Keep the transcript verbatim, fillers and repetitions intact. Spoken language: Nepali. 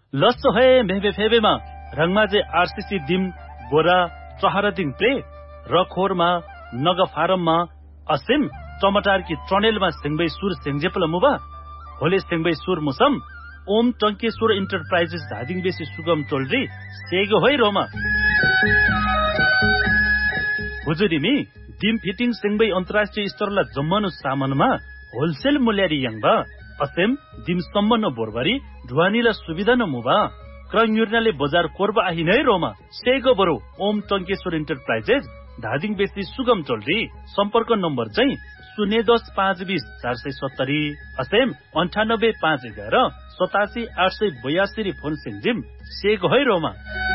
लस्सो है मेहबे फेबेमा रंगमाजे आरसीसी दिम बोरा चहरा दिङ प्रे रखोरमा नग फारममा असिम टमाटर की ट्रनेलमा सेंगबै सुर सेंगजेपल मुबा होले सेंगबै सुर मुसम ओम टंकेश्वर इंटरप्राइजेस धादिङ बेसी सुगम टोलरी सेगो होइ रोमा हुजुरिमी दिम फिटिङ सेंगबै अन्तर्राष्ट्रिय स्तरला जम्मनु सामानमा होलसेल मूल्यारी यंगबा असेम दिम सम्मन बोरबारी ढुवानीला सुविधा न मुबा क्रन्युर्नाले बजार कोरबा आहि नै रोमा सेगो बरो ओम टंकेश्वर इंटरप्राइजेस धादिङ बेसी सुगम टोलरी सम्पर्क नम्बर चाहिँ शून्य दस पाँच बीस चार सय सत्तरी असेम अन्ठानब्बे पाँच एघार सतासी आठ सय बयासी फोन सिंजिम सेगो है रोमा।